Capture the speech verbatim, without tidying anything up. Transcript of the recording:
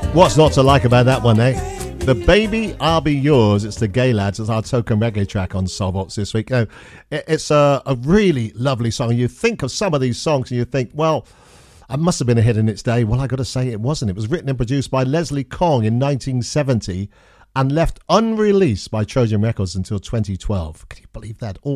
What's not to like about that one, eh? The Baby I'll Be Yours. It's the Gay Lads. It's our token reggae track on Soulbox this week. Now, it's a, a really lovely song. You think of some of these songs and you think, well, it must have been a hit in its day. Well, I got to say it wasn't. It was written and produced by Leslie Kong in nineteen seventy and left unreleased by Trojan Records until twenty twelve. Can you believe that? All